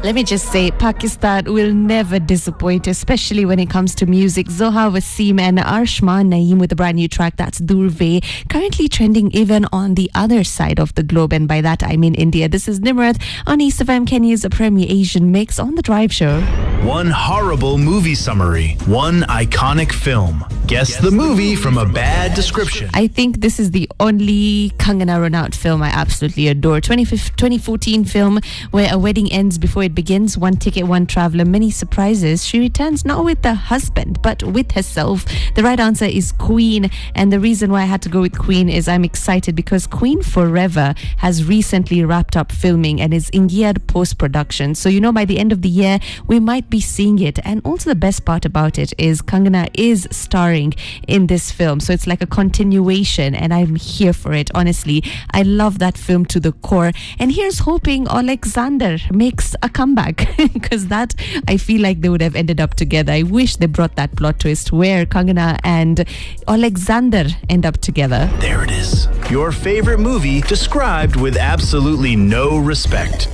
Let me just say, Pakistan will never disappoint, especially when it comes to music. Zoha Wasim and Arshman Naeem with a brand new track, that's Durve, currently trending even on the other side of the globe, and by that I mean India. This is Nimrath on East FM, Kenya's premier Asian mix on The Drive Show. One horrible movie summary, one iconic film. Guess the movie from a bad description. I think this is the only Kangana Ranaut film I absolutely adore. 2014 film where a wedding ends before it begins. One ticket, one traveler, many surprises. She returns not with the husband, but with herself. The right answer is Queen. And the reason why I had to go with Queen is I'm excited because Queen Forever has recently wrapped up filming and is in geared post-production. So, by the end of the year, we might be seeing it. And also the best part about it is Kangana is starring in this film. So it's like a continuation and I'm here for it. Honestly, I love that film to the core. And here's hoping Alexander makes a comeback because that I feel like they would have ended up together. I wish they brought that plot twist where Kangana and Alexander end up together. There it is. Your favorite movie described with absolutely no respect.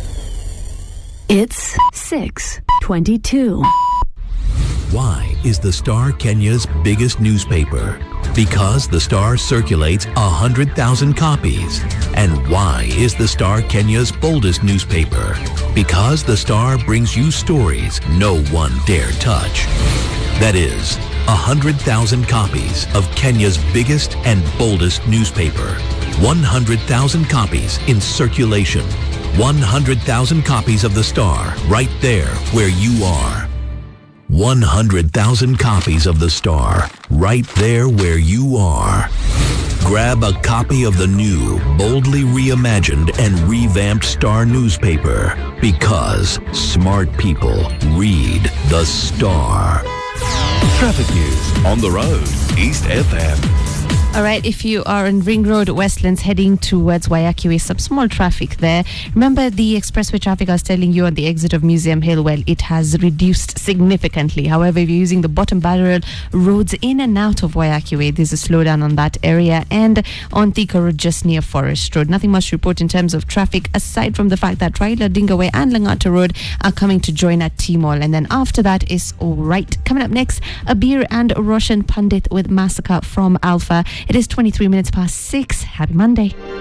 It's 6:22. Why is The Star Kenya's biggest newspaper? Because The Star circulates 100,000 copies. And why is The Star Kenya's boldest newspaper? Because The Star brings you stories no one dare touch. That is, 100,000 copies of Kenya's biggest and boldest newspaper. 100,000 copies in circulation. 100,000 copies of The Star right there where you are. 100,000 copies of The Star right there where you are. Grab a copy of the new, boldly reimagined and revamped Star newspaper because smart people read The Star. Traffic news on the road, East FM. All right, if you are on Ring Road, Westlands, heading towards Waiyaki Way, some small traffic there. Remember the expressway traffic I was telling you on the exit of Museum Hill? Well, it has reduced significantly. However, if you're using the bottom barrel roads in and out of Waiyaki Way, there's a slowdown on that area. And on Thika Road, just near Forest Road. Nothing much to report in terms of traffic, aside from the fact that Raila Odinga Way and Langata Road are coming to join at T-Mall. And then after that is all right. Coming up next, Abir and Roshan Pandit with Massacre from Alpha. It is 23 minutes past 6. Happy Monday.